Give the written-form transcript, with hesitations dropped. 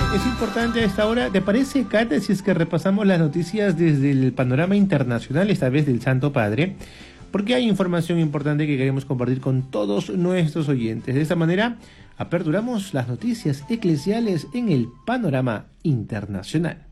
Es importante a esta hora. ¿Te parece, Kate, si es que repasamos las noticias desde el panorama internacional, esta vez del Santo Padre? Porque hay información importante que queremos compartir con todos nuestros oyentes. De esta manera, aperturamos las noticias eclesiales en el panorama internacional.